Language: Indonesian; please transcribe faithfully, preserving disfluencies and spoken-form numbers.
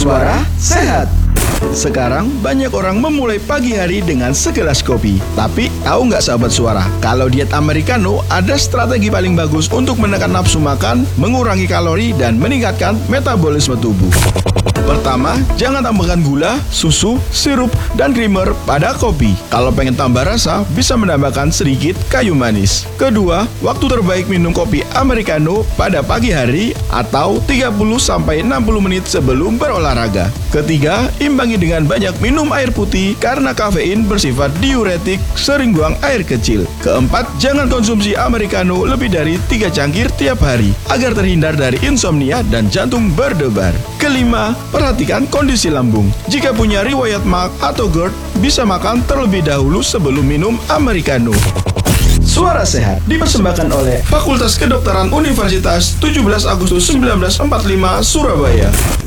Suara Sehat. Sekarang banyak orang memulai pagi hari dengan segelas kopi. Tapi tahu nggak sahabat Suara, kalau diet Americano ada strategi paling bagus untuk menekan nafsu makan, mengurangi kalori, dan meningkatkan metabolisme tubuh. Pertama, jangan tambahkan gula, susu, sirup, dan creamer pada kopi. Kalau pengen tambah rasa, bisa menambahkan sedikit kayu manis. Kedua, waktu terbaik minum kopi Americano pada pagi hari atau tiga puluh sampai enam puluh menit sebelum berolahraga. Ketiga, imbangi dengan banyak minum air putih karena kafein bersifat diuretik, sering buang air kecil. Keempat, jangan konsumsi Americano lebih dari tiga cangkir tiap hari agar terhindar dari insomnia dan jantung berdebar. Kelima, perhatikan kondisi lambung. Jika punya riwayat M A C atau GERD, bisa makan terlebih dahulu sebelum minum Americano. Suara Sehat dipersembahkan oleh Fakultas Kedokteran Universitas tujuh belas Agustus seribu sembilan ratus empat puluh lima Surabaya.